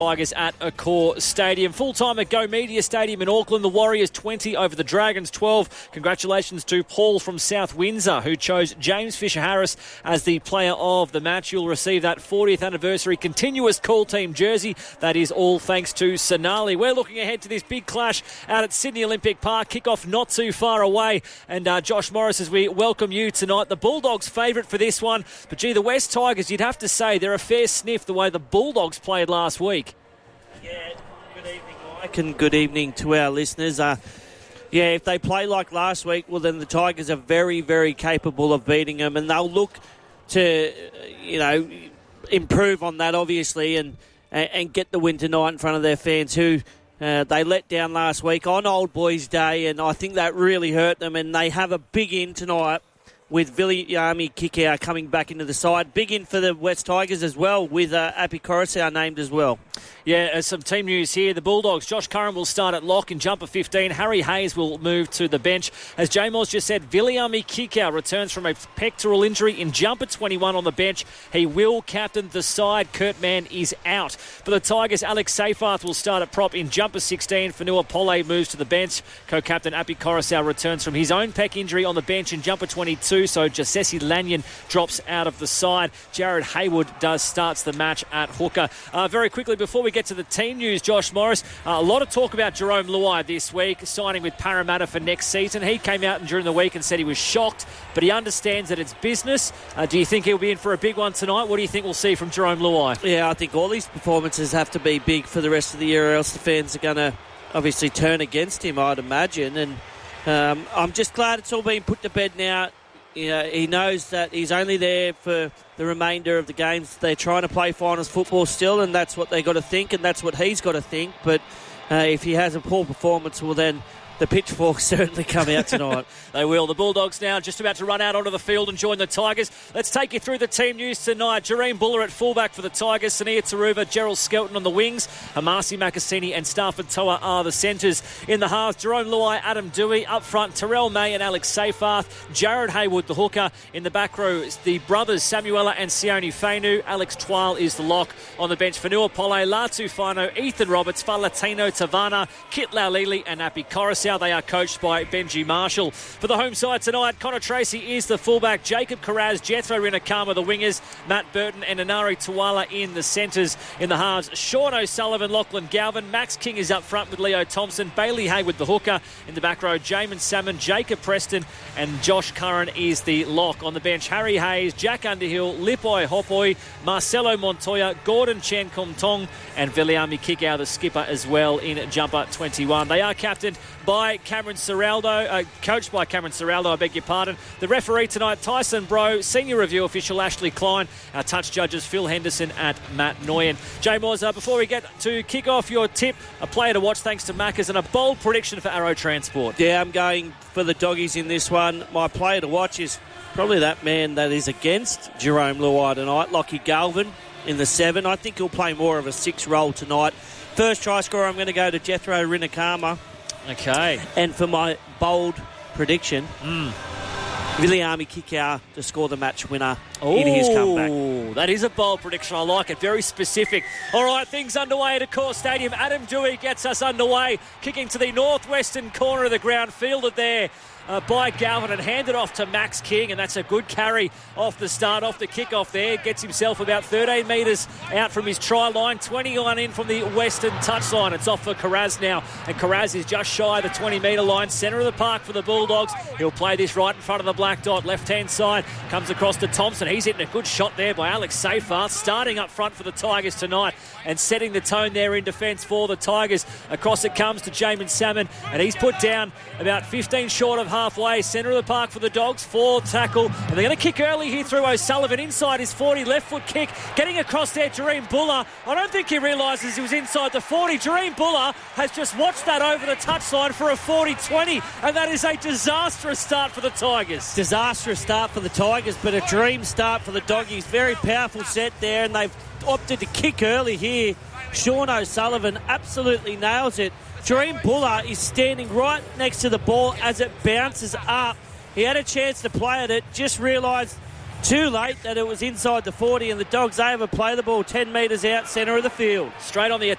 Tigers at Accor Stadium. Full-time at Go Media Stadium in Auckland. The Warriors 20 over the Dragons 12. Congratulations to Paul from South Windsor, who chose James Fisher-Harris as the player of the match. You'll receive that 40th anniversary continuous call team jersey. That is all thanks to Sonali. We're looking ahead to this big clash out at Sydney Olympic Park. Kick-off not too far away. And Josh Morris, as we welcome you tonight, the Bulldogs favourite for this one. But gee, the West Tigers, you'd have to say they're a fair sniff the way the Bulldogs played last week. Yeah, good evening, Mike, and good evening to our listeners. If they play like last week, well, then the Tigers are very, very capable of beating them, and they'll look to, improve on that, obviously, and get the win tonight in front of their fans who they let down last week on Old Boys Day, and I think that really hurt them, and they have a big in tonight with Viliami Kikau coming back into the side. Big in for the West Tigers as well, with Api Coruscant named as well. Yeah, some team news here. The Bulldogs, Josh Curran will start at lock in jumper 15. Harry Hayes will move to the bench. As J-Moz just said, Viliami Kikau returns from a pectoral injury in jumper 21 on the bench. He will captain the side. Kurt Mann is out. For the Tigers, Alex Seyfarth will start at prop in jumper 16. Fanua Pole moves to the bench. Co-captain Api Coruscant returns from his own pec injury on the bench in jumper 22. So Jasesi Lanyon drops out of the side. Jared Haywood starts the match at hooker. Very quickly, before we get to the team news, Josh Morris, a lot of talk about Jerome Luai this week, signing with Parramatta for next season. He came out during the week and said he was shocked, but he understands that it's business. Do you think he'll be in for a big one tonight? What do you think we'll see from Jerome Luai? Yeah, I think all these performances have to be big for the rest of the year, or else the fans are going to obviously turn against him, I'd imagine. And I'm just glad it's all been put to bed now. He knows that he's only there for the remainder of the games. They're trying to play finals football still, and that's what they got to think, and that's what he's got to think. But if he has a poor performance, well, then the pitchforks certainly come out tonight. They will. The Bulldogs now just about to run out onto the field and join the Tigers. Let's take you through the team news tonight. Jareen Buller at fullback for the Tigers. Sania Taruva, Gerald Skelton on the wings. Hamasi Makasini and Stafford Toa are the centres. In the halves, Jerome Luai, Adam Dewey. Up front, Terrell May and Alex Seyfarth. Jared Haywood, the hooker. In the back row, the brothers Samuela and Sione Fainu. Alex Twal is the lock. On the bench, Fanua Pole, Latu Fano, Ethan Roberts, Falatino Tavana, Kit Laulili and Api Coruscant. They are coached by Benji Marshall. For the home side tonight, Connor Tracy is the fullback, Jacob Carraz, Jethro Rinakama the wingers, Matt Burton and Inari Tuala in the centres. In the halves, Sean O'Sullivan, Lachlan Galvin, Max King is up front with Leo Thompson, Bailey Hayward the hooker. In the back row, Jamin Salmon, Jacob Preston and Josh Curran is the lock. On the bench, Harry Hayes, Jack Underhill, Lipoi Hopoi, Marcelo Montoya, Gordon Chen Kum Tong and Viliami Kikau the skipper as well in jumper 21. They are captained by Cameron Serraldo, coached by Cameron Serraldo, I beg your pardon. The referee tonight, Tyson Bro, senior review official Ashley Klein, our touch judges Phil Henderson and Matt Noyen. Jay Moores, before we get to kick off your tip, a player to watch thanks to Maccas and a bold prediction for Arrow Transport. Yeah, I'm going for the doggies in this one. My player to watch is probably that man that is against Jerome Luai tonight, Lockie Galvin in the 7. I think he'll play more of a 6 role tonight. First try scorer, I'm going to go to Jethro Rinakama. Okay. And for my bold prediction, Viliami Kikau to score the match winner in his comeback. That is a bold prediction. I like it. Very specific. All right, things underway at Accor Stadium. Adam Dewey gets us underway, kicking to the northwestern corner of the ground, fielded there by Galvin and handed off to Max King, and that's a good carry off the start, off the kickoff there. Gets himself about 13 metres out from his try line, 21 in from the western touchline. It's off for Carraz now, and Carraz is just shy of the 20-metre line, centre of the park for the Bulldogs. He'll play this right in front of the black dot, left-hand side, comes across to Thompson. He's hitting a good shot there by Alex Seyfarth, starting up front for the Tigers tonight and setting the tone there in defence for the Tigers. Across it comes to Jamin Salmon, and he's put down about 15 short of halfway, centre of the park for the Dogs, 4 tackle, and they're going to kick early here through O'Sullivan, inside his 40, left foot kick, getting across there, Jareen Buller. I don't think he realises he was inside the 40. Jareen Buller has just watched that over the touchline for a 40-20, and that is a disastrous start for the Tigers. Disastrous start for the Tigers, but a dream start for the Doggies. Very powerful set there, and they've opted to kick early here. Sean O'Sullivan absolutely nails it. Jareen Buller is standing right next to the ball as it bounces up. He had a chance to play at it, just realised Too late that it was inside the 40 and the Dogs able to play the ball 10 metres out centre of the field. Straight on the attack.